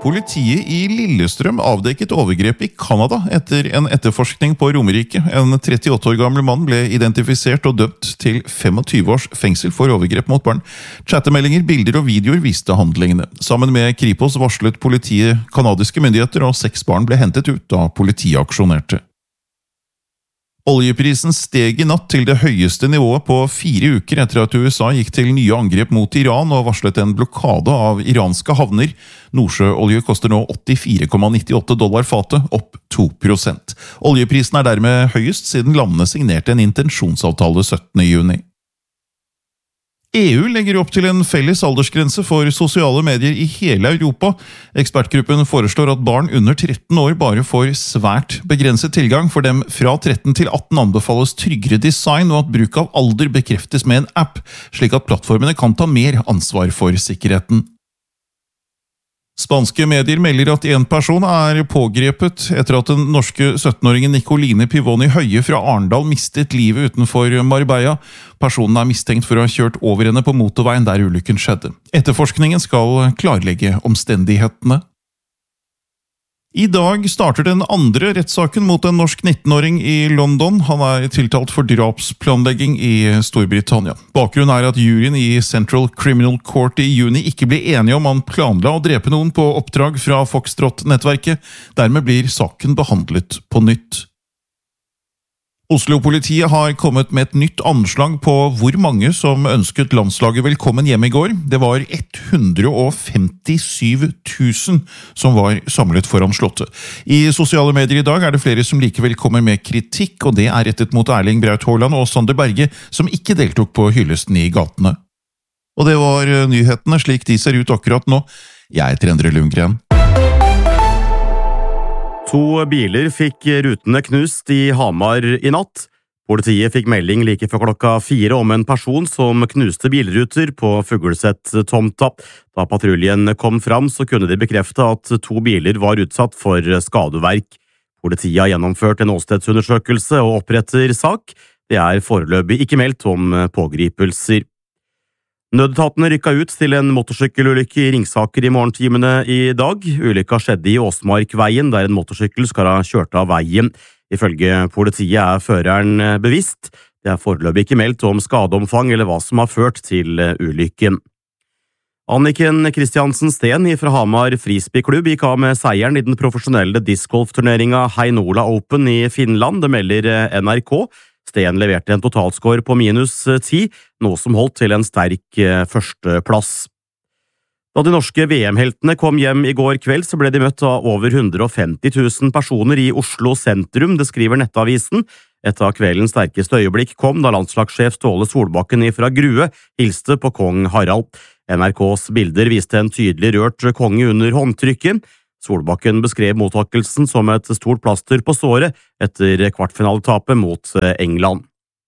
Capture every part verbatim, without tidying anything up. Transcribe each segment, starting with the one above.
Politiet i Lillestrøm avdekket overgrep i Kanada etter en etterforskning på Romerike. En trettiåtte år gammel mann ble identifisert og dømt til tjuefem års fengsel for overgrep mot barn. Chattemeldinger, bilder og videoer viste handlingene. Sammen med Kripos varslet politiet kanadiske myndigheter, og seks barn ble hentet ut da politiet aksjonerte. Oljeprisen steg i natt til det høyeste nivået på fire uker etter at U S A gikk til nye angrep mot Iran og varslet en blokade av iranske havner. Nordsjøolje koster nå åttifire komma nittiåtte dollar fatet, opp to prosent. Oljeprisen er dermed høyest siden landene signerte en intensjonsavtale syttende juni. E U legger opp til en felles aldersgrense for sosiale medier i hele Europa. Ekspertgruppen foreslår at barn under tretten år bare får svært begrenset tilgang. For dem fra tretten til atten anbefales tryggere design, og at bruk av alder bekreftes med en app, slik at plattformene kan ta mer ansvar for sikkerheten. Spanske medier melder at en person er pågrepet etter at den norske syttenåringen Nicoline Pivoni Høie fra Arendal mistet livet utenfor Marbella. Personen er mistenkt for å ha kjørt over henne på motorveien der ulykken skjedde. Etterforskningen skal klarlegge omstendighetene. I dag starter den andre rettssaken mot en norsk nittenåring i London. Han er tiltalt for drapsplanlegging i Storbritannia. Bakgrunnen er at juryen i Central Criminal Court i juni ikke ble enige om han planla å drepe noen på oppdrag fra Foxtrot-nettverket. Dermed blir saken behandlet på nytt. Oslo-politiet har kommet med et nytt anslag på hvor mange som ønsket landslaget velkommen hjem i går. Det var hundre og femtisyv tusen som var samlet foran slottet. I sosiale medier i dag er det flere som likevel kommer med kritikk, og det er rettet mot Erling Braut Haaland og Sander Berge, som ikke deltok på hyllesten i gatene. Og det var nyhetene slik de ser ut akkurat nå. Jeg heter Endre Lundgren. To biler fikk rutene knust i Hamar i natt. Politiet fikk melding like før klokka fire om en person som knuste bilruter på Fuglesett-tomta. Da patruljen kom fram, så kunne de bekrefte at to biler var utsatt for skadeverk. Politiet har gjennomført en åstedsundersøkelse og oppretter sak. Det er foreløpig ikke meldt om pågripelser. Nødetatene rykket ut til en motorsykkelulykke i Ringsaker i morgentimene i dag. Ulykka skjedde i Åsmarkveien, der en motorsykkel skal ha kjørt av veien. Ifølge politiet er føreren bevisst. Det er foreløpig ikke meldt om skadeomfang eller hva som har ført til ulykken. Anniken Kristiansen Sten fra Hamar Frisbeeklubb gikk av med seieren i den profesjonelle discgolfturneringa Heinola Open i Finland, det melder N R K. Sten leverte en totalscore på minus ti, noe som holdt til en sterk førsteplass. Da de norske V M-heltene kom hjem i går kveld, så ble de møtt av over hundre og femti tusen personer i Oslo sentrum, det skriver Nettavisen. Et av kveldens sterkeste øyeblikk kom da landslagssjef Ståle Solbakken fra Grue hilste på kong Harald. N R K's bilder viste en tydelig rørt konge under håndtrykket. Solbakken beskrev mottakelsen som et stort plaster på såret etter kvartfinaletapet mot England.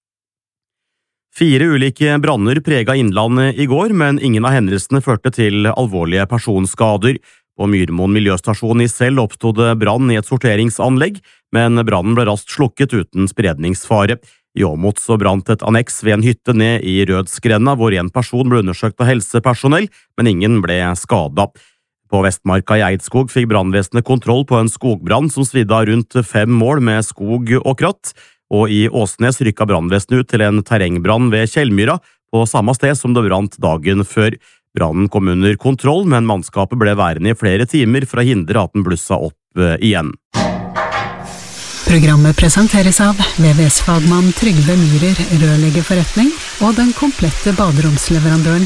Fire ulike branner preget innlandet i går, men ingen av hendelsene førte til alvorlige personskader. På Myrmoen miljøstasjon i Sel oppstod det brann i et sorteringsanlegg, men brannen ble raskt slukket uten spredningsfare. I Åmot så brant et anneks ved en hytte ned i Rødsgrenda, hvor en person ble undersøkt av helsepersonell, men ingen ble skadet. På Vestmarka i Eidskog fikk brannvesenet kontroll på en skogbrann som svidde av rundt fem mål med skog og kratt, og i Åsnes rykket brannvesenet ut til en terrengbrann ved Kjellmyra, på samme sted som det brant dagen før. Brannen kom under kontroll, men mannskapet ble værende i flere timer for å hindre at den blussa opp igjen. Programmet presenteres av V V S-fagmann Trygve Myhrer rørleggerforretning og den komplette baderomsleverandøren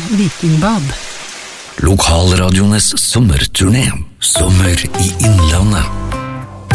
Vikingbad. Lokalradiones sommerturné. Sommer i Innlandet.